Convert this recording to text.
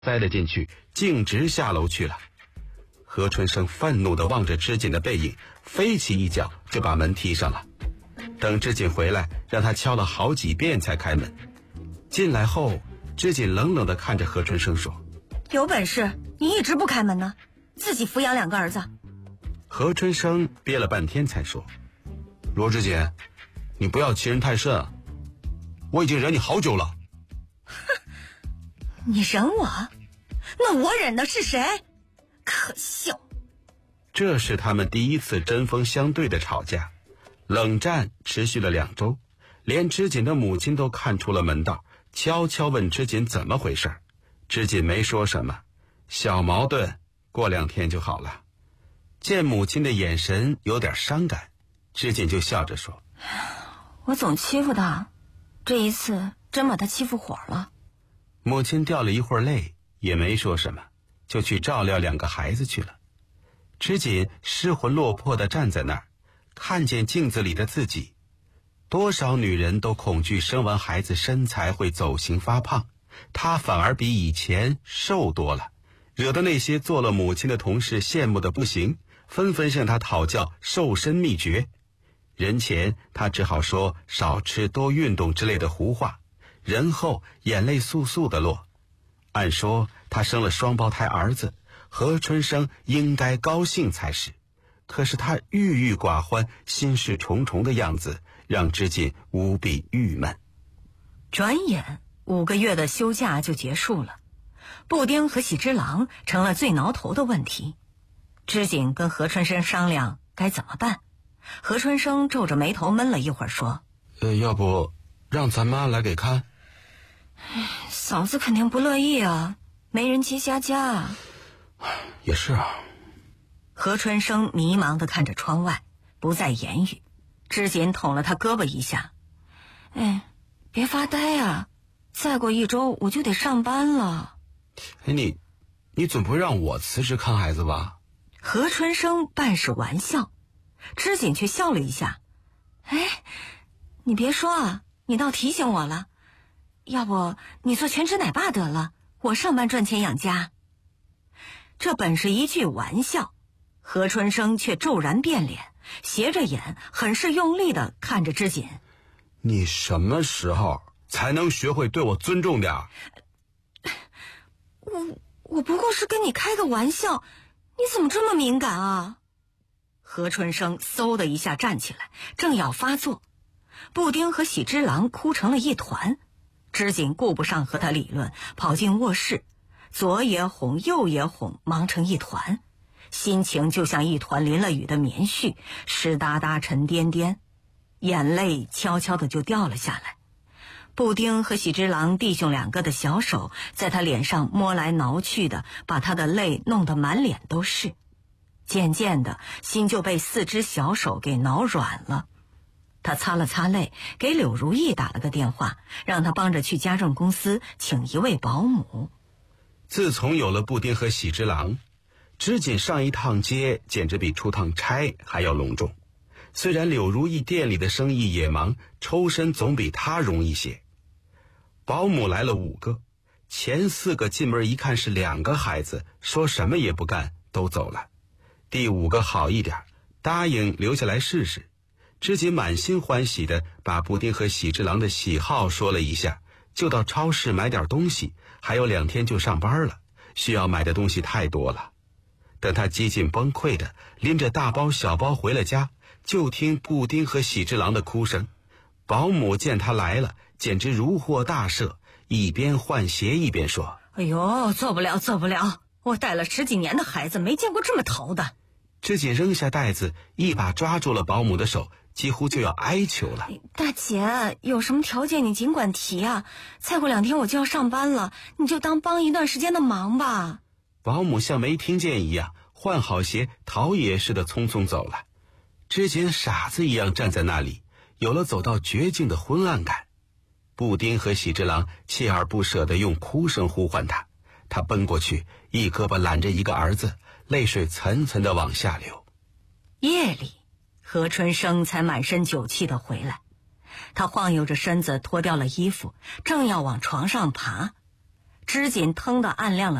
栽了进去，径直下楼去了。何春生愤怒地望着织锦的背影，飞起一脚就把门踢上了。等织锦回来，让他敲了好几遍才开门。进来后，织锦冷冷地看着何春生说：“ 有本事你一直不开门呢，自己抚养2个儿子。” 何春生憋了半天才说：“罗织锦，你不要欺人太甚，我已经忍你好久了。”“ 哼，你忍我？那我忍的是谁？可笑！” 这是他们第一次针锋相对的吵架，冷战持续了2周，连织锦的母亲都看出了门道，悄悄问织锦怎么回事。织锦没说什么，小矛盾过2天就好了。见母亲的眼神有点伤感，织锦就笑着说：“ 我总欺负他，这一次真把他欺负火了。” 母亲掉了一会儿泪，也没说什么，就去照料2个孩子去了。织锦失魂落魄地站在那儿，看见镜子里的自己。多少女人都恐惧生完孩子身材会走形发胖，她反而比以前瘦多了，惹得那些做了母亲的同事羡慕的不行，纷纷向她讨教瘦身秘诀。人前她只好说少吃多运动之类的胡话，人后眼泪簌簌地落。按说她生了双胞胎儿子，何春生应该高兴才是，可是他郁郁寡欢、心事重重的样子让织锦无比郁闷。 转眼5个月的休假就结束了，布丁和喜之郎成了最挠头的问题。织锦跟何春生商量该怎么办，何春生皱着眉头闷了一会儿说：“ 要不让咱妈来给看？”“ 嫂子肯定不乐意啊，没人接下家。”“ 也是啊。” 何春生迷茫地看着窗外，不再言语。织锦捅了他胳膊一下：“别发呆啊，再过1周我就得上班了。”“ 你总不会让我辞职看孩子吧？” 何春生半是玩笑，织锦却笑了一下：“你别说啊，你倒提醒我了。要不你做全职奶爸得了，我上班赚钱养家。”这本是一句玩笑，何春生却骤然变脸，斜着眼，很是用力地看着织锦：“ 你什么时候才能学会对我尊重点？”“ 我不过是跟你开个玩笑，你怎么这么敏感啊？”何春生嗖的一下站起来，正要发作，布丁和喜之郎哭成了一团。织锦顾不上和他理论，跑进卧室，左也哄右也哄，忙成一团，心情就像一团淋了雨的棉絮，湿哒哒沉甸甸，眼泪悄悄的就掉了下来。布丁和喜之郎弟兄2个的小手在他脸上摸来挠去的，把他的泪弄得满脸都是。渐渐的，心就被4只小手给挠软了。他擦了擦泪，给柳如意打了个电话，让他帮着去家政公司请一位保姆。 自从有了布丁和喜之郎，织锦上一趟街简直比出趟差还要隆重。虽然柳如意店里的生意也忙，抽身总比他容易些。保姆来了5个，前4个进门一看是2个孩子，说什么也不干，都走了。第5个好一点，答应留下来试试。织锦满心欢喜地把布丁和喜之郎的喜好说了一下，就到超市买点东西，还有2天就上班了，需要买的东西太多了。等他几近崩溃地拎着大包小包回了家，就听布丁和喜之郎的哭声。保姆见他来了，简直如获大赦，一边换鞋一边说：“ 哎呦，做不了，我带了10几年的孩子，没见过这么淘的。” 织锦扔下袋子，一把抓住了保姆的手，几乎就要哀求了：“ 大姐，有什么条件你尽管提啊，再过2天我就要上班了，你就当帮一段时间的忙吧。” 保姆像没听见一样，换好鞋，逃也似的匆匆走了。织锦傻子一样站在那里，有了走到绝境的昏暗感。布丁和喜之郎锲而不舍地用哭声呼唤他，他奔过去，一胳膊揽着一个儿子，泪水涔涔地往下流。 夜里，何春生才满身酒气地回来，他晃悠着身子脱掉了衣服，正要往床上爬。 织锦腾地按亮了